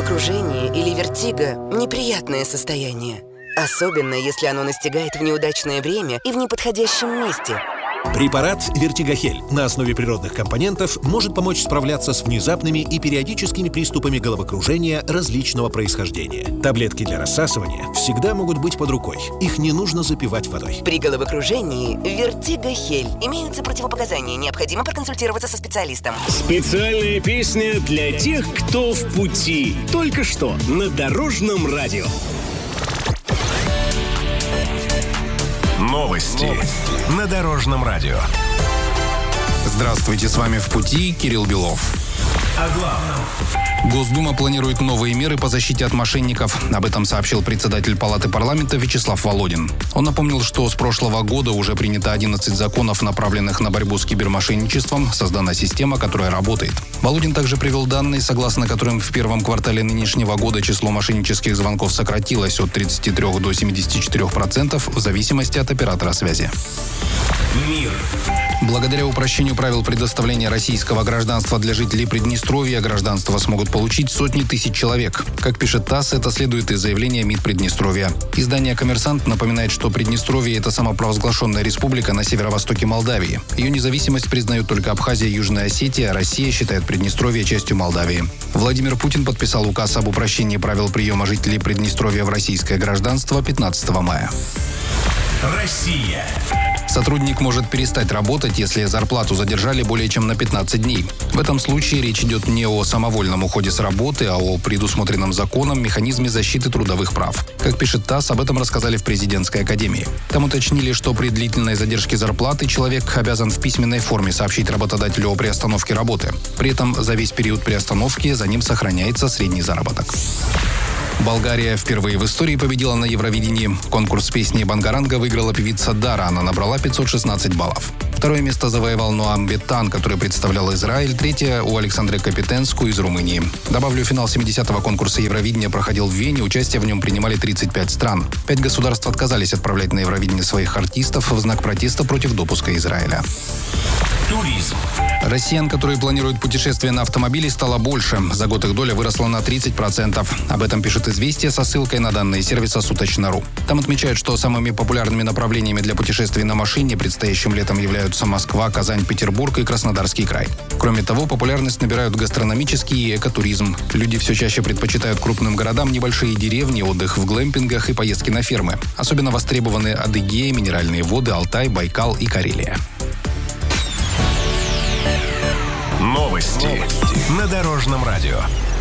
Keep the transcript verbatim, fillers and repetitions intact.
головокружение или вертиго – неприятное состояние. Особенно, если оно настигает в неудачное время и в неподходящем месте. Препарат «Вертигохель» на основе природных компонентов может помочь справляться с внезапными и периодическими приступами головокружения различного происхождения. Таблетки для рассасывания всегда могут быть под рукой. Их не нужно запивать водой. При головокружении «Вертигохель» имеются противопоказания. Необходимо проконсультироваться со специалистом. Специальная песня для тех, кто в пути. Только что на Дорожном радио. Новости на Дорожном радио. Здравствуйте, с вами «В пути» Кирилл Белов. О главном. Госдума планирует новые меры по защите от мошенников. Об этом сообщил председатель Палаты парламента Вячеслав Володин. Он напомнил, что с прошлого года уже принято одиннадцать законов, направленных на борьбу с кибермошенничеством. Создана система, которая работает. Володин также привел данные, согласно которым в первом квартале нынешнего года число мошеннических звонков сократилось от тридцати трёх до семидесяти четырёх процентов в зависимости от оператора связи. Мир. Благодаря упрощению правил предоставления российского гражданства для жителей Приднестровья, гражданство смогут получить сотни тысяч человек. Как пишет ТАСС, это следует из заявления МИД Приднестровья. Издание «Коммерсант» напоминает, что Приднестровье – это самопровозглашенная республика на северо-востоке Молдавии. Ее независимость признают только Абхазия и Южная Осетия, а Россия считает Приднестровье частью Молдавии. Владимир Путин подписал указ об упрощении правил приема жителей Приднестровья в российское гражданство пятнадцатого мая. Россия. Сотрудник может перестать работать, если зарплату задержали более чем на пятнадцать дней. В этом случае речь идет не о самовольном уходе с работы, а о предусмотренном законом механизме защиты трудовых прав. Как пишет ТАСС, об этом рассказали в президентской академии. Там уточнили, что при длительной задержке зарплаты человек обязан в письменной форме сообщить работодателю о приостановке работы. При этом за весь период приостановки за ним сохраняется средний заработок. Болгария впервые в истории победила на Евровидении. Конкурс песни «Бангаранга» выиграла певица Дара. Она набрала пятьсот шестнадцать баллов. Второе место завоевал Ноам Беттан, который представлял Израиль. Третье у Александры Капитенску из Румынии. Добавлю, финал семидесятого конкурса Евровидения проходил в Вене. Участие в нем принимали тридцать пять стран. Пять государств отказались отправлять на Евровидение своих артистов в знак протеста против допуска Израиля. Туризм. Россиян, которые планируют путешествия на автомобиле, стало больше. За год их доля выросла на тридцать процентов. Об этом пишет «Известия» со ссылкой на данные сервиса «Суточно точка ру». Там отмечают, что самыми популярными направлениями для путешествий на машине предстоящим летом являются Москва, Казань, Петербург и Краснодарский край. Кроме того, популярность набирают гастрономический и экотуризм. Люди все чаще предпочитают крупным городам небольшие деревни, отдых в глэмпингах и поездки на фермы. Особенно востребованы Адыгея, Минеральные воды, Алтай, Байкал и Карелия. Новости на Дорожном радио.